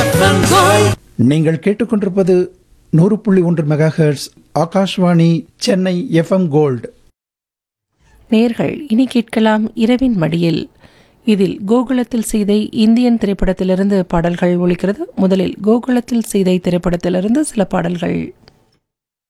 FM gold. நீங்கள் கேட்டுக்கொண்டிருப்பது 100.1 megahertz Akashvani Chennai FM gold. நேர்கள் இனி கேட்கலாம் இரவின் மடியில். இதில் கோகுலத்தில் சீதை இந்தியன் திரைப்படத்திலிருந்து பாடல்கள் ஒலிக்கிறது. முதலில் கோகுலத்தில் சீதை திரைப்படத்திலிருந்து சில பாடல்கள்.